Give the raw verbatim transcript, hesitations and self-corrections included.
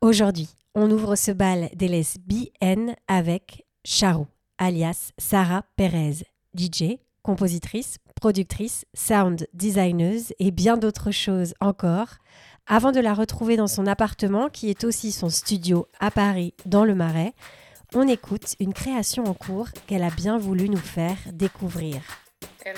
Aujourd'hui, on ouvre ce bal des lesbiennes avec Charou, alias Sarah Perez, D J, compositrice, productrice, sound designeuse et bien d'autres choses encore, avant de la retrouver dans son appartement qui est aussi son studio à Paris, dans le Marais. On écoute une création en cours qu'elle a bien voulu nous faire découvrir.